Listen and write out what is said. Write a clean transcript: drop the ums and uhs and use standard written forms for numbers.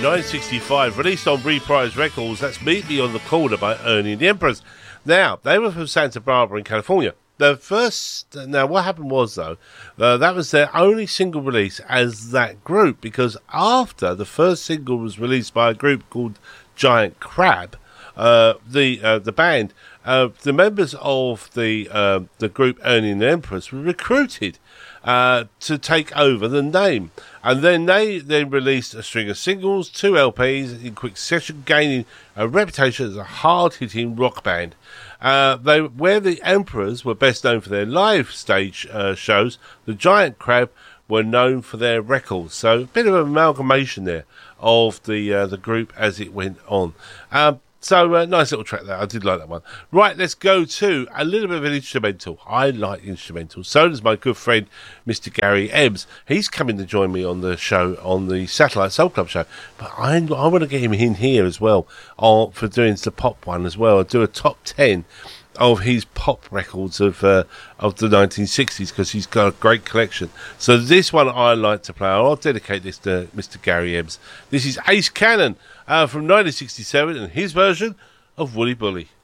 1965, released on Reprise Records. That's Meet Me on the Corner by Ernie and the Emperors. Now, they were from Santa Barbara in California. Now what happened was, though, that was their only single release as that group, because after the first single was released by a group called Giant Crab, the band, the members of the group Ernie and the Emperors were recruited to take over the name. And then they released a string of singles, 2 LPs in quick succession, gaining a reputation as a hard-hitting rock band. Where the Emperors were best known for their live stage shows, the Giant Crab were known for their records. So a bit of an amalgamation there of the group as it went on. So nice little track there. I did like that one. Right, let's go to a little bit of an instrumental. I like instrumentals. So does my good friend, Mr. Gary Ebbs. He's coming to join me on the show, on the Satellite Soul Club show. But I want to get him in here as well for doing the pop one as well. I'll do a top 10 of his pop records of the 1960s, because he's got a great collection. So this one I like to play. I'll dedicate this to Mr. Gary Ebbs. This is Ace Cannon from 1967 and his version of Woolly Bully.